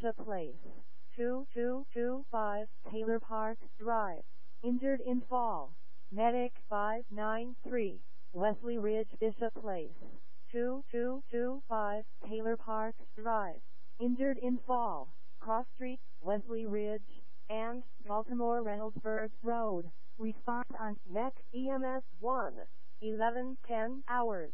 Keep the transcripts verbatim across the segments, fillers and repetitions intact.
Bishop Place, two two two five Taylor Park Drive. Injured in fall. Medic five nine three, Wesley Ridge Bishop Place, two two two five Taylor Park Drive. Injured in fall. Cross Street, Wesley Ridge, and Baltimore Reynoldsburg Road. Response on next E M S one, eleven ten hours.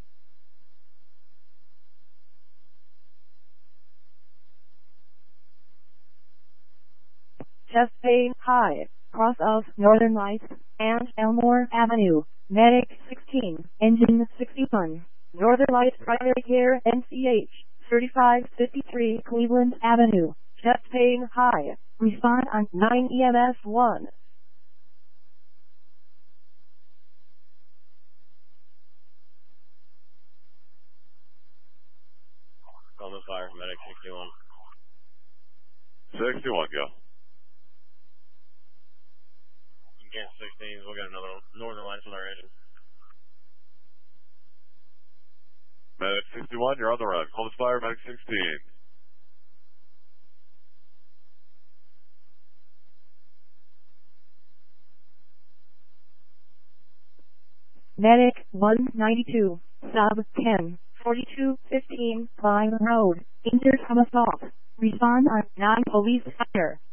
Chest pain high, cross of Northern Lights and Elmore Avenue. Medic sixteen, engine sixty-one, Northern Lights Primary Care N C H, thirty-five fifty-three Cleveland Avenue. Chest pain high. Respond on nine E M S one. Call the fire, medic sixty-one. sixty-one, go. Against sixteens, we'll get another Northern Lights on our engine. Medic sixty-one, you're on the run. Call the fire, medic sixteen. Medic one ninety-two, sub ten, forty-two fifteen, Pine Road, injured from assault. Respond on nine police fire.